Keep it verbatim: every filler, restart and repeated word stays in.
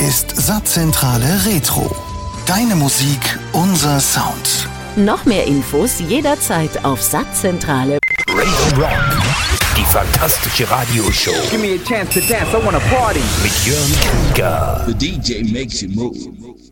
ist Satzzentrale Retro. Deine Musik, unser Sound. Noch mehr Infos jederzeit auf Satzzentrale. Radio Rock, die fantastische Radioshow. Give me a chance to dance, I wanna party. Mit Jörn Krieger. The D J makes you move.